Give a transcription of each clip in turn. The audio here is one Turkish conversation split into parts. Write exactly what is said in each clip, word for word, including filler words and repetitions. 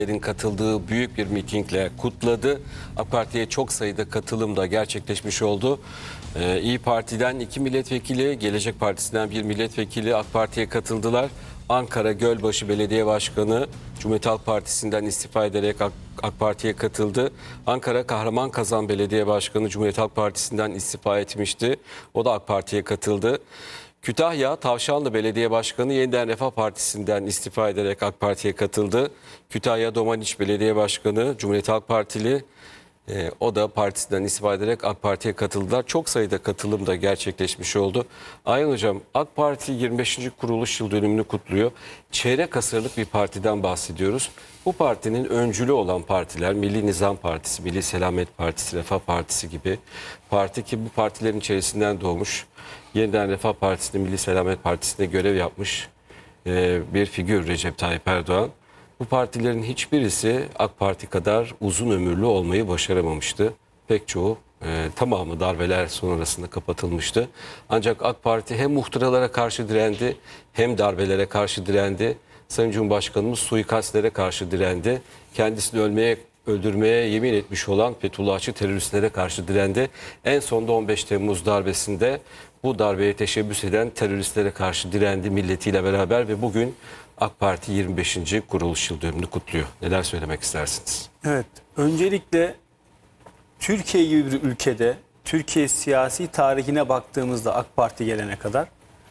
katıldığı büyük bir mitingle kutladı. AK Parti'ye çok sayıda katılım da gerçekleşmiş oldu. Ee, İyi Parti'den iki milletvekili, Gelecek Partisi'nden bir milletvekili AK Parti'ye katıldılar. Ankara Gölbaşı Belediye Başkanı Cumhuriyet Halk Partisi'nden istifa ederek AK, AK Parti'ye katıldı. Ankara Kahramanmaraş Belediye Başkanı Cumhuriyet Halk Partisi'nden istifa etmişti. O da AK Parti'ye katıldı. Kütahya Tavşanlı Belediye Başkanı Yeniden Refah Partisi'nden istifa ederek AK Parti'ye katıldı. Kütahya Domaniç Belediye Başkanı Cumhuriyet Halk Partili, e, o da partisinden istifa ederek AK Parti'ye katıldılar. Çok sayıda katılım da gerçekleşmiş oldu. Ayhan Hocam, AK Parti yirmi beşinci kuruluş yıl dönümünü kutluyor. Çeyrek asırlık bir partiden bahsediyoruz. Bu partinin öncülü olan partiler Milli Nizam Partisi, Milli Selamet Partisi, Refah Partisi gibi parti ki bu partilerin içerisinden doğmuş. Yeniden Refah Partisi'nde, Milli Selamet Partisi'nde görev yapmış bir figür Recep Tayyip Erdoğan. Bu partilerin hiçbirisi AK Parti kadar uzun ömürlü olmayı başaramamıştı. Pek çoğu, e, tamamı darbeler sonrasında kapatılmıştı. Ancak AK Parti hem muhtıralara karşı direndi, hem darbelere karşı direndi. Sayın Cumhurbaşkanımız suikastlere karşı direndi. Kendisini ölmeye öldürmeye yemin etmiş olan Fethullahçı teröristlere karşı direndi. En sonunda on beş Temmuz darbesinde bu darbeye teşebbüs eden teröristlere karşı direndi milletiyle beraber ve bugün AK Parti yirmi beşinci kuruluş yıl dönümünü kutluyor. Neler söylemek istersiniz? Evet, öncelikle Türkiye gibi bir ülkede, Türkiye siyasi tarihine baktığımızda AK Parti gelene kadar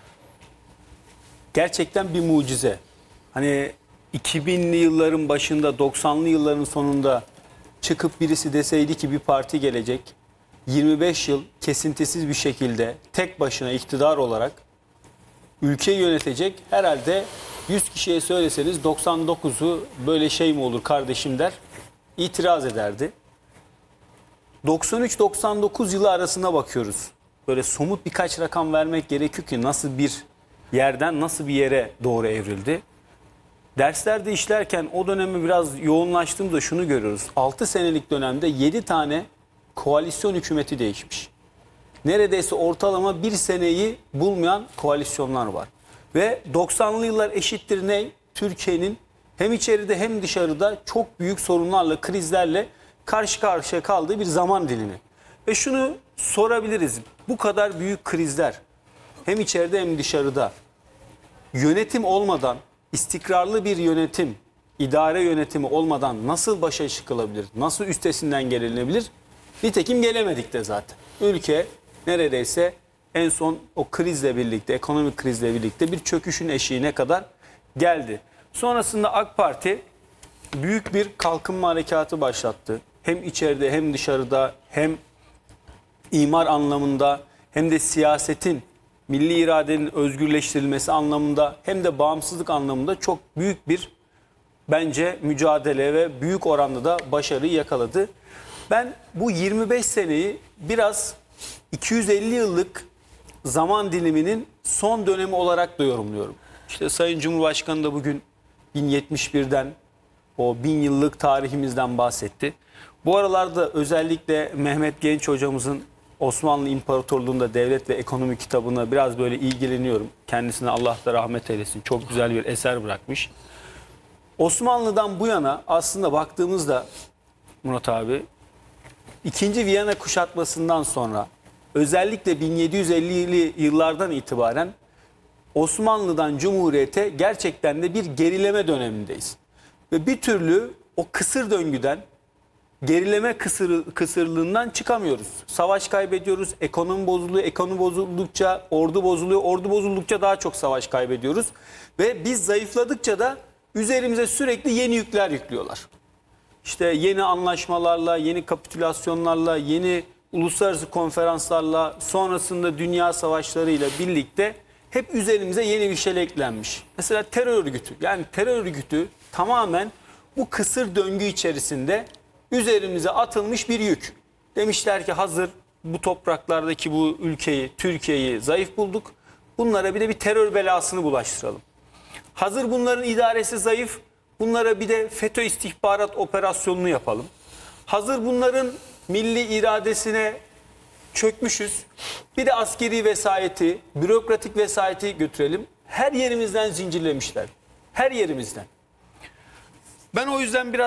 gerçekten bir mucize. Hani iki binli yılların başında, doksanlı yılların sonunda çıkıp birisi deseydi ki bir parti gelecek, yirmi beş yıl kesintisiz bir şekilde tek başına iktidar olarak ülkeyi yönetecek, herhalde yüz kişiye söyleseniz doksan dokuzu böyle şey mi olur kardeşim der, itiraz ederdi. doksan üç doksan dokuz yılı arasına bakıyoruz. Böyle somut birkaç rakam vermek gerekiyor ki nasıl bir yerden nasıl bir yere doğru evrildi. Derslerde işlerken o dönemi biraz yoğunlaştığımda şunu görüyoruz. altı senelik dönemde yedi tane koalisyon hükümeti değişmiş. Neredeyse ortalama bir seneyi bulmayan koalisyonlar var. Ve doksanlı yıllar eşittir ne? Türkiye'nin hem içeride hem dışarıda çok büyük sorunlarla, krizlerle karşı karşıya kaldığı bir zaman dilimi. Ve şunu sorabiliriz. Bu kadar büyük krizler hem içeride hem dışarıda yönetim olmadan, istikrarlı bir yönetim, idare yönetimi olmadan nasıl başa çıkılabilir? Nasıl üstesinden gelinebilir? Nitekim gelemedik de zaten. Ülke neredeyse en son o krizle birlikte, ekonomik krizle birlikte bir çöküşün eşiğine kadar geldi. Sonrasında AK Parti büyük bir kalkınma harekatı başlattı. Hem içeride hem dışarıda, hem imar anlamında hem de siyasetin, milli iradenin özgürleştirilmesi anlamında hem de bağımsızlık anlamında çok büyük bir bence mücadele ve büyük oranda da başarıyı yakaladı. Ben bu yirmi beş seneyi biraz iki yüz elli yıllık zaman diliminin son dönemi olarak da yorumluyorum. İşte Sayın Cumhurbaşkanı da bugün bin yetmiş birden, o bin yıllık tarihimizden bahsetti. Bu aralarda özellikle Mehmet Genç hocamızın Osmanlı İmparatorluğu'nda Devlet ve Ekonomi kitabına biraz böyle ilgileniyorum. Kendisine Allah da rahmet eylesin. Çok güzel bir eser bırakmış. Osmanlı'dan bu yana aslında baktığımızda Murat abi, İkinci Viyana kuşatmasından sonra özellikle bin yedi yüz ellili yıllardan itibaren Osmanlı'dan Cumhuriyet'e gerçekten de bir gerileme dönemindeyiz. Ve bir türlü o kısır döngüden, gerileme kısır, kısırlığından çıkamıyoruz. Savaş kaybediyoruz, ekonomi bozuluyor, ekonomi bozuldukça ordu bozuluyor, ordu bozuldukça daha çok savaş kaybediyoruz. Ve biz zayıfladıkça da üzerimize sürekli yeni yükler yüklüyorlar. İşte yeni anlaşmalarla, yeni kapitülasyonlarla, yeni uluslararası konferanslarla, sonrasında dünya savaşlarıyla birlikte hep üzerimize yeni bir şey eklenmiş. Mesela terör örgütü. Yani terör örgütü tamamen bu kısır döngü içerisinde üzerimize atılmış bir yük. Demişler ki hazır bu topraklardaki bu ülkeyi, Türkiye'yi zayıf bulduk. Bunlara bir de bir terör belasını bulaştıralım. Hazır bunların idaresi zayıf. Bunlara bir de FETÖ istihbarat operasyonunu yapalım. Hazır bunların milli iradesine çökmüşüz. Bir de askeri vesayeti, bürokratik vesayeti götürelim. Her yerimizden zincirlemişler. Her yerimizden. Ben o yüzden biraz